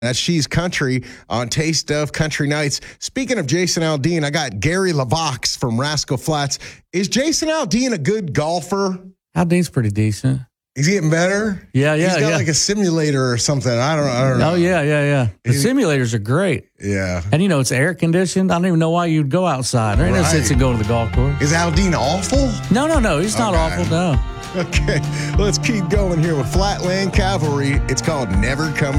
That's She's Country on Taste of Country Nights. Speaking of Jason Aldean, I got Gary LaVox from Rascal Flatts. Is Jason Aldean a good golfer? Aldean's pretty decent. He's getting better? Yeah. He's got like a simulator or something. I don't know. Oh, yeah. The simulators are great. Yeah. And, it's air conditioned. I don't even know why you'd go outside. There ain't no sense in going to the golf course. Is Aldean awful? No. He's not awful, no. Okay. Let's keep going here with Flatland Cavalry. It's called Never Coming